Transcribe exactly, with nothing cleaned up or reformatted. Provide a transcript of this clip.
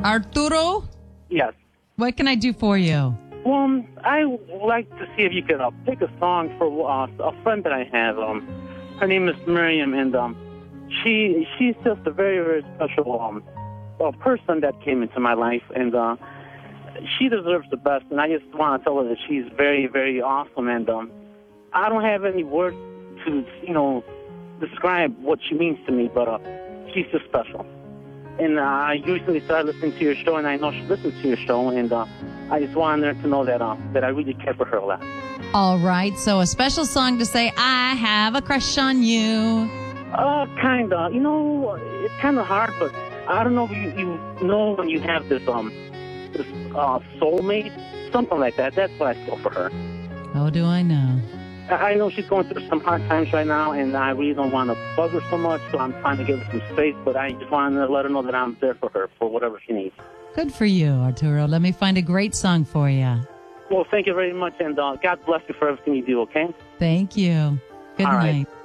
Arturo, Yes. what can I do for you? Well, um, I would like to see if you could uh, pick a song for uh, a friend that I have. Um, her name is Miriam, and um, she she's just a very, very special um, uh, person that came into my life, and uh, she deserves the best. And I just want to tell her that she's very, very awesome, and um, I don't have any words to, you know, describe what she means to me, but uh, she's just special. And uh, I recently started listening to your show, and I know she listens to your show, and uh, I just wanted her to know that uh, that I really care for her a lot. All right, so a special song to say, I have a crush on you. Uh, kind of. You know, it's kind of hard, but I don't know if you, you know when you have this um this uh, soulmate, something like that. That's what I feel for her. Oh, do I know? I know she's going through some hard times right now, and I really don't want to bug her so much, so I'm trying to give her some space, but I just wanted to let her know that I'm there for her for whatever she needs. Good for you, Arturo. Let me find a great song for you. Well, thank you very much, and uh, God bless you for everything you do, okay? Thank you. Good All night. right.